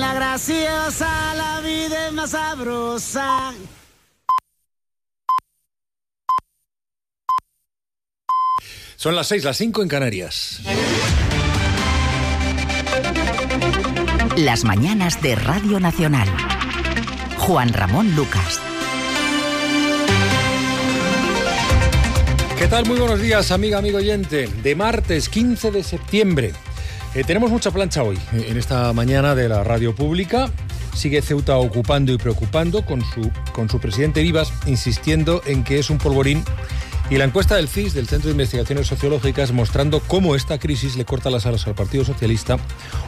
la graciosa, la vida es más sabrosa. Son las 6, las 5 en Canarias. Las mañanas de Radio Nacional. Juan Ramón Lucas. ¿Qué tal? Muy buenos días, amiga, amigo oyente. De martes 15 de septiembre. Tenemos mucha plancha hoy, en esta mañana de la radio pública. Sigue Ceuta ocupando y preocupando con su presidente Vivas, insistiendo en que es un polvorín. Y la encuesta del CIS, del Centro de Investigaciones Sociológicas, mostrando cómo esta crisis le corta las alas al Partido Socialista.